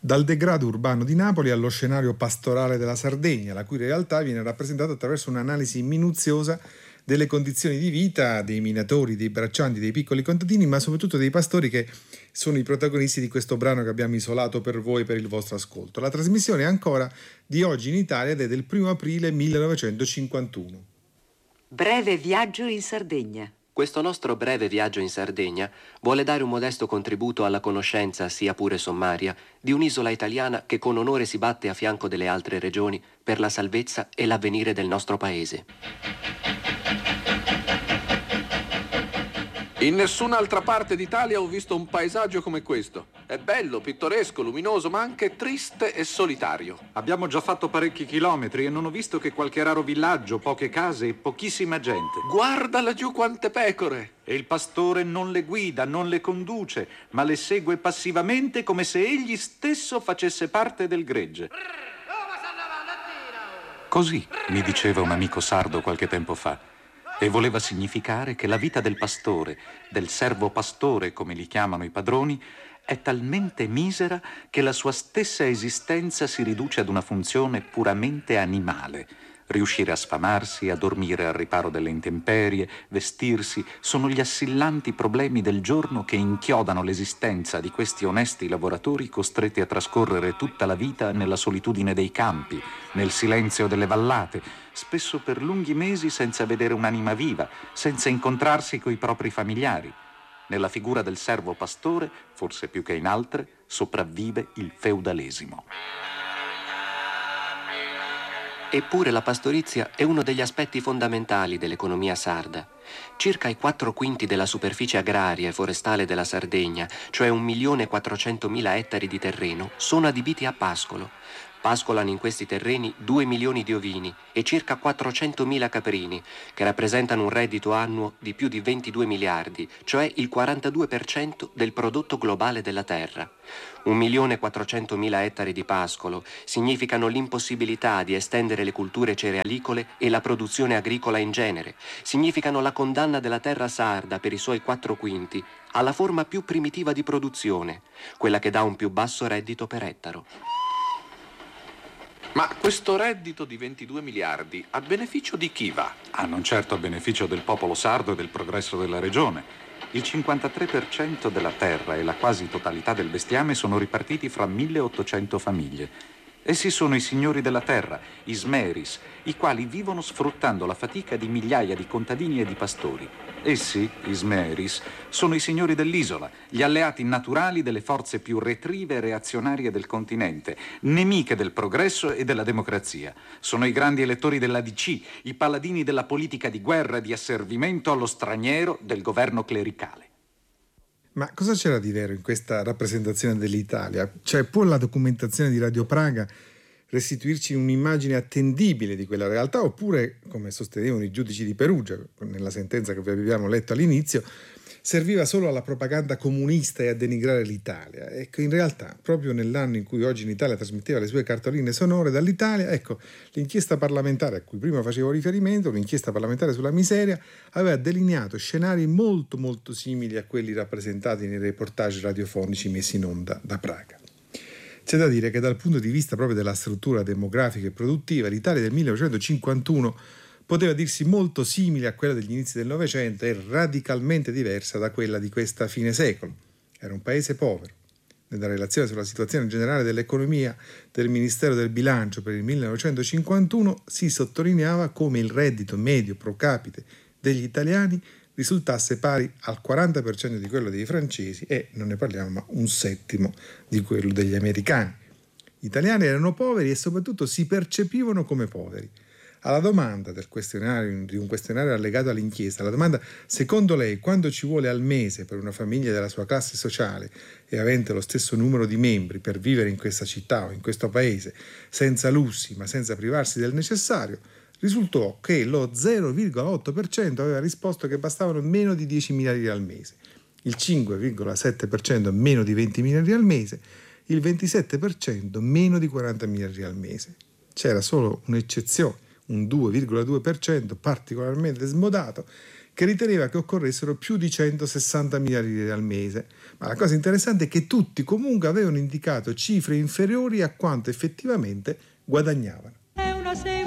Dal degrado urbano di Napoli allo scenario pastorale della Sardegna, la cui realtà viene rappresentata attraverso un'analisi minuziosa delle condizioni di vita dei minatori, dei braccianti, dei piccoli contadini, ma soprattutto dei pastori, che sono i protagonisti di questo brano che abbiamo isolato per voi, per il vostro ascolto. La trasmissione è ancora di oggi in Italia ed è del 1 aprile 1951. Breve viaggio in Sardegna. Questo nostro breve viaggio in Sardegna vuole dare un modesto contributo alla conoscenza, sia pure sommaria, di un'isola italiana che con onore si batte a fianco delle altre regioni per la salvezza e l'avvenire del nostro paese. In nessun'altra parte d'Italia ho visto un paesaggio come questo. È bello, pittoresco, luminoso, ma anche triste e solitario. Abbiamo già fatto parecchi chilometri e non ho visto che qualche raro villaggio, poche case e pochissima gente. Guarda laggiù quante pecore! E il pastore non le guida, non le conduce, ma le segue passivamente come se egli stesso facesse parte del gregge. Così mi diceva un amico sardo qualche tempo fa. E voleva significare che la vita del pastore, del servo pastore come li chiamano i padroni, è talmente misera che la sua stessa esistenza si riduce ad una funzione puramente animale. Riuscire a sfamarsi, a dormire al riparo delle intemperie, vestirsi, sono gli assillanti problemi del giorno che inchiodano l'esistenza di questi onesti lavoratori costretti a trascorrere tutta la vita nella solitudine dei campi, nel silenzio delle vallate, spesso per lunghi mesi senza vedere un'anima viva, senza incontrarsi coi propri familiari. Nella figura del servo pastore, forse più che in altre, sopravvive il feudalesimo. Eppure la pastorizia è uno degli aspetti fondamentali dell'economia sarda. Circa i 4/5 della superficie agraria e forestale della Sardegna, cioè 1.400.000 ettari di terreno, sono adibiti a pascolo. Pascolano in questi terreni 2 milioni di ovini e circa 400.000 caprini, che rappresentano un reddito annuo di più di 22 miliardi, cioè il 42% del prodotto globale della terra. 1.400.000 ettari di pascolo significano l'impossibilità di estendere le culture cerealicole e la produzione agricola in genere. Significano la condanna della terra sarda per i suoi 4/5 alla forma più primitiva di produzione, quella che dà un più basso reddito per ettaro. Ma questo reddito di 22 miliardi a beneficio di chi va? Non certo a beneficio del popolo sardo e del progresso della regione. Il 53% della terra e la quasi totalità del bestiame sono ripartiti fra 1.800 famiglie. Essi sono i signori della terra, i smeris, i quali vivono sfruttando la fatica di migliaia di contadini e di pastori. Essi, i smeris, sono i signori dell'isola, gli alleati naturali delle forze più retrive e reazionarie del continente, nemiche del progresso e della democrazia. Sono i grandi elettori dell'ADC, i paladini della politica di guerra e di asservimento allo straniero del governo clericale. Ma cosa c'era di vero in questa rappresentazione dell'Italia? Cioè, può la documentazione di Radio Praga restituirci un'immagine attendibile di quella realtà, oppure, come sostenevano i giudici di Perugia, nella sentenza che vi abbiamo letto all'inizio, serviva solo alla propaganda comunista e a denigrare l'Italia? Ecco, in realtà, proprio nell'anno in cui Oggi in Italia trasmetteva le sue cartoline sonore dall'Italia, ecco, l'inchiesta parlamentare a cui prima facevo riferimento, un'inchiesta parlamentare sulla miseria, aveva delineato scenari molto molto simili a quelli rappresentati nei reportage radiofonici messi in onda da Praga. C'è da dire che dal punto di vista proprio della struttura demografica e produttiva, l'Italia del 1951 poteva dirsi molto simile a quella degli inizi del Novecento e radicalmente diversa da quella di questa fine secolo. Era un paese povero. Nella relazione sulla situazione generale dell'economia del Ministero del Bilancio per il 1951 si sottolineava come il reddito medio pro capite degli italiani risultasse pari al 40% di quello dei francesi e, non ne parliamo, ma 1/7 di quello degli americani. Gli italiani erano poveri e soprattutto si percepivano come poveri. Alla domanda di un questionario allegato all'inchiesta, alla domanda secondo lei quanto ci vuole al mese per una famiglia della sua classe sociale e avente lo stesso numero di membri per vivere in questa città o in questo paese senza lussi ma senza privarsi del necessario, risultò che lo 0,8% aveva risposto che bastavano meno di 10.000 lire al mese, il 5,7% meno di 20.000 lire al mese, il 27% meno di 40.000 lire al mese. C'era solo un'eccezione, un 2,2% particolarmente smodato, che riteneva che occorressero più di 160 miliardi al mese. Ma la cosa interessante è che tutti comunque avevano indicato cifre inferiori a quanto effettivamente guadagnavano.